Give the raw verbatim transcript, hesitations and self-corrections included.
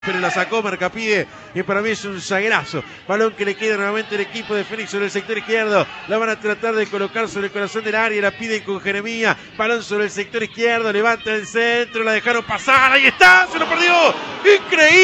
Pero la sacó Mercapie y para mí es un zaguerazo. Balón que le queda nuevamente el equipo de Fénix sobre el sector izquierdo. La van a tratar de colocar sobre el corazón del área. La piden con Jeremía. Balón sobre el sector izquierdo. Levanta el centro. La dejaron pasar. Ahí está. Se lo perdió. Increíble.